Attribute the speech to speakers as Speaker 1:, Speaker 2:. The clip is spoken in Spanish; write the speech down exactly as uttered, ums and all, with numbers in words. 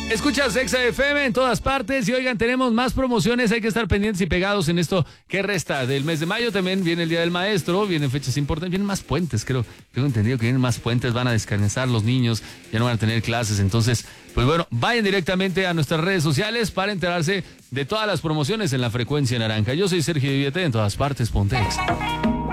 Speaker 1: Escuchas Exa F M en todas partes y oigan, tenemos más promociones, hay que estar pendientes y pegados en esto que resta del mes de mayo. También viene el Día del Maestro, vienen fechas importantes, vienen más puentes, creo, tengo entendido que vienen más puentes, van a descansar los niños, ya no van a tener clases, entonces, pues bueno, vayan directamente a nuestras redes sociales para enterarse de todas las promociones en la frecuencia naranja. Yo soy Sergio Viviete, en todas partes, ponte Exa.